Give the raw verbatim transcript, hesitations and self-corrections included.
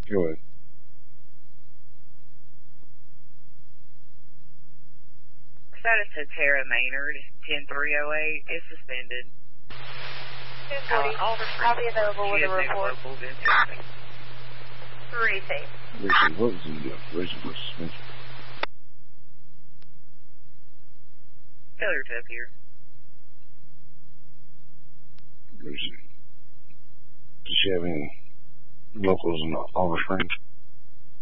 Go ahead. Status to Tara Maynard, ten three oh eight, is suspended. ten forty, Uh, I'll be available with a report. Receive. Receive. What was the reason for suspension? Failure to appear. Receive. Does she have any locals in Oliver Springs?